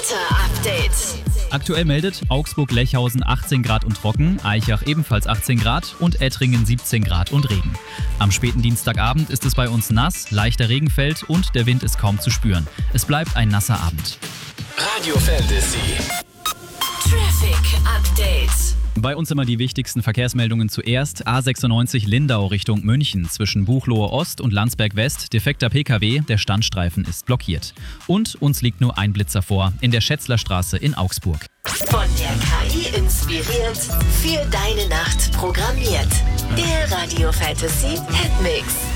Wetterupdate. Aktuell meldet Augsburg-Lechhausen 18 Grad und trocken, Aichach ebenfalls 18 Grad und Ettringen 17 Grad und Regen. Am späten Dienstagabend ist es bei uns nass, leichter Regen fällt und der Wind ist kaum zu spüren. Es bleibt ein nasser Abend. Radio Fantasy. Traffic Update. Bei uns immer die wichtigsten Verkehrsmeldungen zuerst. A96 Lindau Richtung München. Zwischen Buchloe Ost und Landsberg West defekter PKW, der Standstreifen ist blockiert. Und uns liegt nur ein Blitzer vor, in der Schätzlerstraße in Augsburg. Von der KI inspiriert, für deine Nacht programmiert. Der Radio Fantasy Hitmix.